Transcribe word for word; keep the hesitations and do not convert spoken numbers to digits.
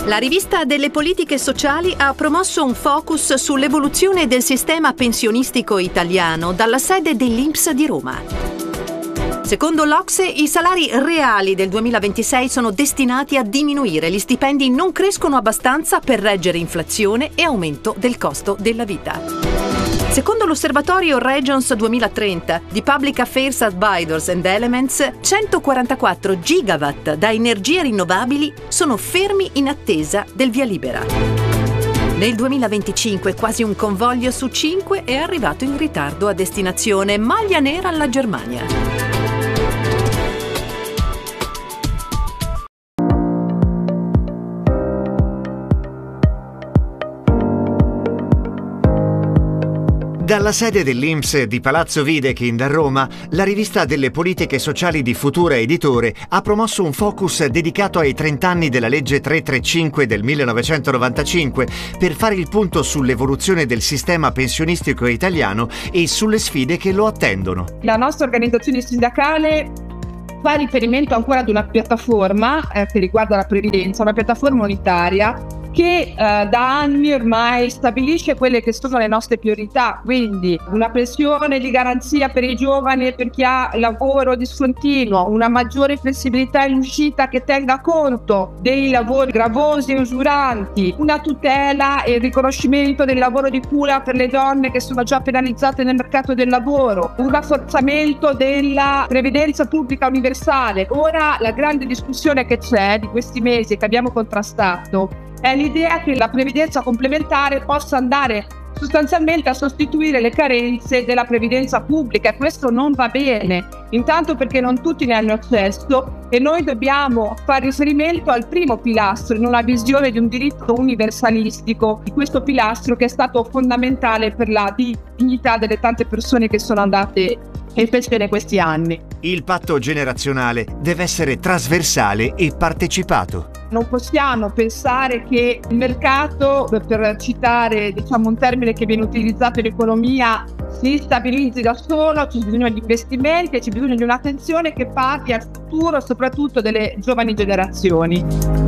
La rivista delle politiche sociali ha promosso un focus sull'evoluzione del sistema pensionistico italiano dalla sede dell'I N P S di Roma. Secondo l'O C S E, i salari reali del duemilaventisei sono destinati a diminuire, gli stipendi non crescono abbastanza per reggere inflazione e aumento del costo della vita. Secondo l'osservatorio Regions duemilatrenta di Public Affairs Advisors and Elements, centoquarantaquattro gigawatt da energie rinnovabili sono fermi in attesa del via libera. Nel duemilaventicinque quasi un convoglio su cinque è arrivato in ritardo a destinazione, maglia nera alla Germania. Dalla sede dell'I N P S di Palazzo Videkind a Roma, la rivista delle politiche sociali di Futura Editore ha promosso un focus dedicato ai trent'anni della legge trecentotrentacinque del millenovecentonovantacinque per fare il punto sull'evoluzione del sistema pensionistico italiano e sulle sfide che lo attendono. La nostra organizzazione sindacale fa riferimento ancora ad una piattaforma eh, che riguarda la previdenza, una piattaforma unitaria che eh, da anni ormai stabilisce quelle che sono le nostre priorità, quindi una pensione di garanzia per i giovani e per chi ha lavoro discontinuo, una maggiore flessibilità in uscita che tenga conto dei lavori gravosi e usuranti, una tutela e il riconoscimento del lavoro di cura per le donne che sono già penalizzate nel mercato del lavoro, un rafforzamento della previdenza pubblica universale. Ora la grande discussione che c'è di questi mesi che abbiamo contrastato è l'idea che la previdenza complementare possa andare sostanzialmente a sostituire le carenze della previdenza pubblica, e questo non va bene, intanto perché non tutti ne hanno accesso e noi dobbiamo fare riferimento al primo pilastro in una visione di un diritto universalistico, di questo pilastro che è stato fondamentale per la dignità delle tante persone che sono andate in pensione questi anni. Il patto generazionale deve essere trasversale e partecipato. Non possiamo pensare che il mercato, per citare diciamo un termine che viene utilizzato in economia, si stabilizzi da solo. C'è bisogno di investimenti e c'è bisogno di un'attenzione che parli al futuro, soprattutto delle giovani generazioni.